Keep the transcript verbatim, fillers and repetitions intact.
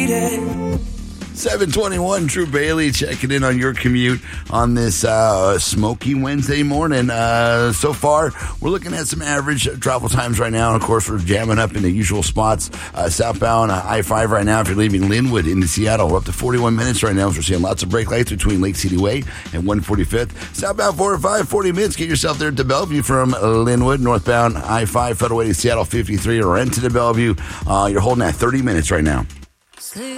it. seven twenty-one, Drew Bailey checking in on your commute on this uh, smoky Wednesday morning. Uh, so far, we're looking at some average travel times right now. And of course, we're jamming up in the usual spots. Uh, southbound uh, I five right now, if you're leaving Linwood into Seattle, we're up to forty-one minutes right now. So we're seeing lots of brake lights between Lake City Way and one forty-fifth. Southbound four oh five, forty minutes. Get yourself there to Bellevue from Linwood. Northbound I five, Federal Way to Seattle, fifty-three, or into to Bellevue. Uh, you're holding at thirty minutes right now. Sleep.